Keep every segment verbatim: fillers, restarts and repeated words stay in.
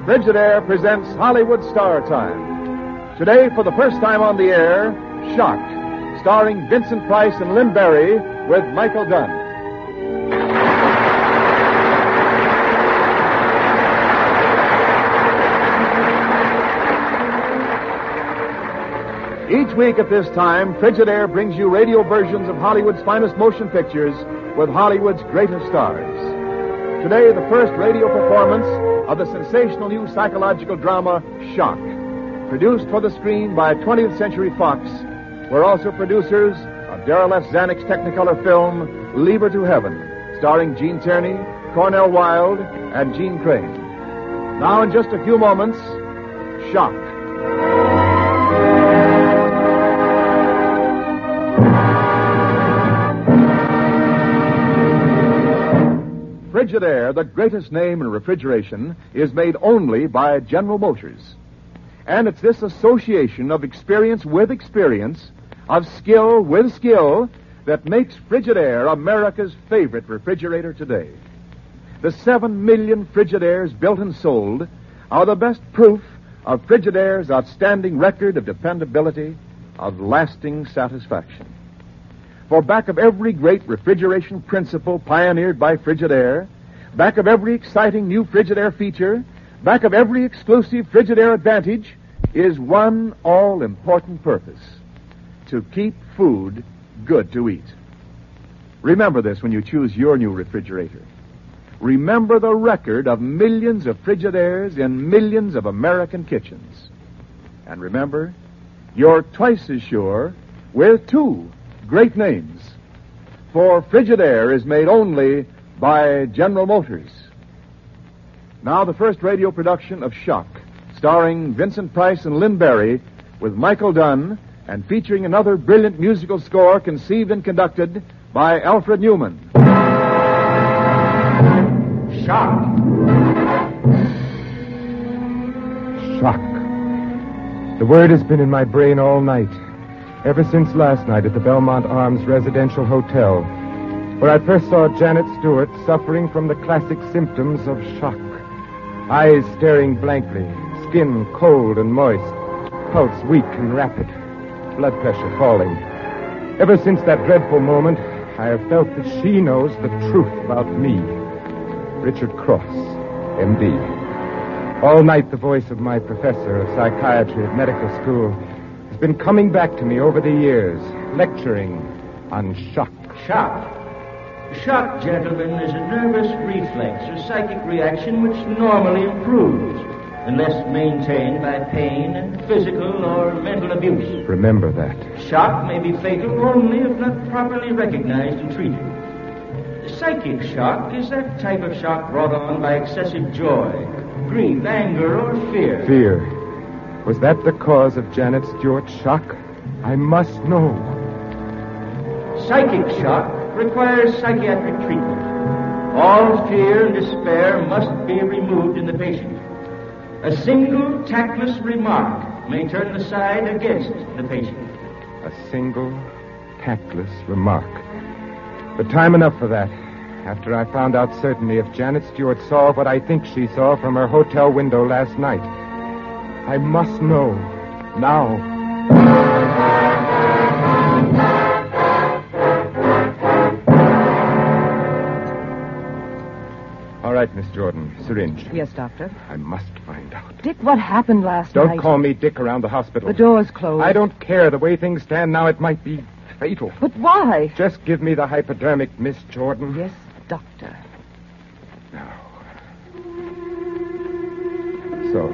Frigidaire presents Hollywood Star Time. Today, for the first time on the air, Shock, starring Vincent Price and Lynn Barry with Michael Dunn. Each week at this time, Frigidaire brings you radio versions of Hollywood's finest motion pictures with Hollywood's greatest stars. Today, the first radio performance of the sensational new psychological drama, Shock, produced for the screen by twentieth Century Fox, were also producers of Darrell F. Zanuck's Technicolor film, Leave Her to Heaven, starring Gene Tierney, Cornell Wilde, and Gene Crane. Now, in just a few moments, Shock. Frigidaire, the greatest name in refrigeration, is made only by General Motors. And it's this association of experience with experience, of skill with skill, that makes Frigidaire America's favorite refrigerator today. The seven million Frigidaires built and sold are the best proof of Frigidaire's outstanding record of dependability, of lasting satisfaction. For back of every great refrigeration principle pioneered by Frigidaire, back of every exciting new Frigidaire feature, back of every exclusive Frigidaire advantage, is one all-important purpose: to keep food good to eat. Remember this when you choose your new refrigerator. Remember the record of millions of Frigidaires in millions of American kitchens. And remember, you're twice as sure with two great names. For Frigidaire is made only by General Motors. Now the first radio production of Shock, starring Vincent Price and Lynn Barry, with Michael Dunn, and featuring another brilliant musical score conceived and conducted by Alfred Newman. Shock. Shock. The word has been in my brain all night. Ever since last night at the Belmont Arms Residential Hotel, where I first saw Janet Stewart suffering from the classic symptoms of shock. Eyes staring blankly, skin cold and moist, pulse weak and rapid, blood pressure falling. Ever since that dreadful moment, I have felt that she knows the truth about me. Richard Cross, M D. All night the voice of my professor of psychiatry at medical school been coming back to me over the years, lecturing on shock. Shock. Shock, gentlemen, is a nervous reflex or psychic reaction which normally improves unless maintained by pain and physical or mental abuse. Remember that. Shock may be fatal only if not properly recognized and treated. Psychic shock is that type of shock brought on by excessive joy, grief, anger, or fear. Fear. Was that the cause of Janet Stewart's shock? I must know. Psychic shock requires psychiatric treatment. All fear and despair must be removed in the patient. A single tactless remark may turn the side against the patient. A single tactless remark. But time enough for that. After I found out certainly if Janet Stewart saw what I think she saw from her hotel window last night. I must know. Now. All right, Miss Jordan. Syringe. Yes, Doctor. I must find out. Dick, what happened last Don't night? Don't call me Dick around the hospital. The door's closed. I don't care. The way things stand now, it might be fatal. But why? Just give me the hypodermic, Miss Jordan. Yes, Doctor. Now. So...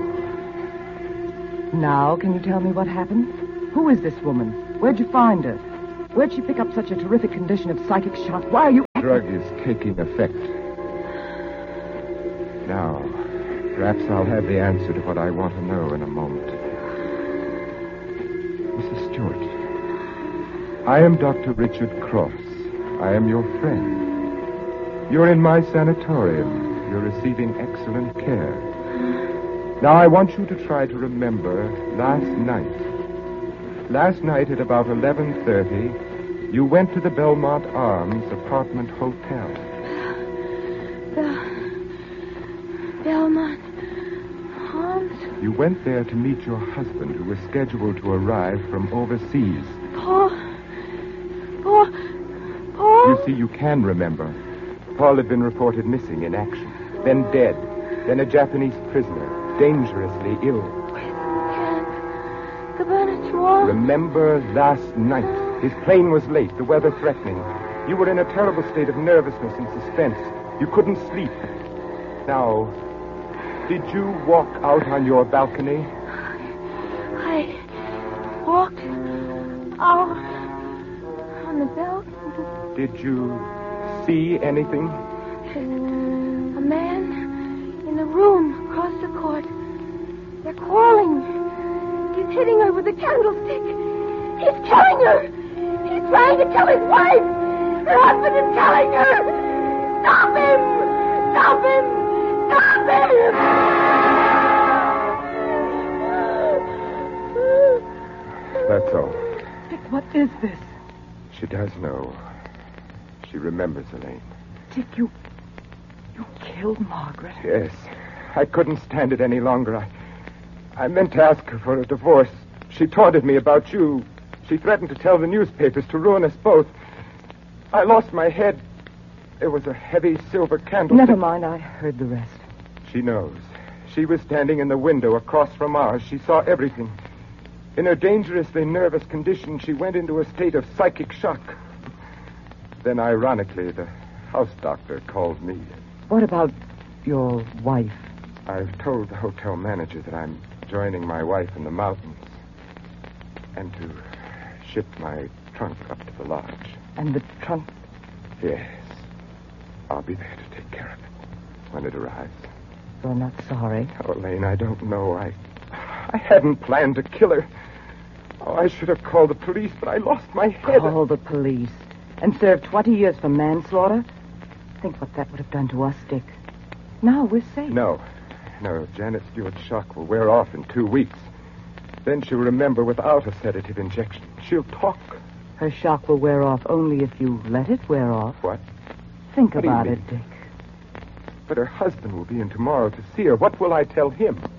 Now, can you tell me what happened? Who is this woman? Where'd you find her? Where'd she pick up such a terrific condition of psychic shock? Why are you... The drug is taking effect. Now, perhaps I'll have the answer to what I want to know in a moment. Missus Stewart, I am Doctor Richard Cross. I am your friend. You're in my sanatorium. You're receiving excellent care. Now, I want you to try to remember last night. Last night at about eleven thirty, you went to the Belmont Arms apartment hotel. Bel... Belmont Arms. You went there to meet your husband, who was scheduled to arrive from overseas. Paul. Paul. Paul. You see, you can remember. Paul had been reported missing in action, then dead, then a Japanese prisoner, dangerously ill. Camp. Cabanatuan. Remember last night. His plane was late, the weather threatening. You were in a terrible state of nervousness and suspense. You couldn't sleep. Now, did you walk out on your balcony? I walked out on the balcony. Did you see anything? A man in the room across the court. They're quarreling. He's hitting her with a candlestick. He's killing her. He's trying to kill his wife. Her husband is killing her. Stop him! Stop him! Stop him! That's all. Dick, what is this? She does know. She remembers Elaine. Dick, you... you killed Margaret. Yes. I couldn't stand it any longer. I, I meant to ask her for a divorce. She taunted me about you. She threatened to tell the newspapers to ruin us both. I lost my head. There was a heavy silver candle. Never mind, I heard the rest. She knows. She was standing in the window across from ours. She saw everything. In her dangerously nervous condition, she went into a state of psychic shock. Then, ironically, the house doctor called me. What about your wife? I've told the hotel manager that I'm joining my wife in the mountains and to ship my trunk up to the lodge. And the trunk? Yes. I'll be there to take care of it when it arrives. You're not sorry? Oh, Elaine, I don't know. I I hadn't planned to kill her. Oh, I should have called the police, but I lost my head. Call the police. And served twenty years for manslaughter? Think what that would have done to us, Dick. Now we're safe. No. No, Janet Stewart's shock will wear off in two weeks. Then she'll remember without a sedative injection. She'll talk. Her shock will wear off only if you let it wear off. What? Think What do you about mean? it, Dick. But her husband will be in tomorrow to see her. What will I tell him?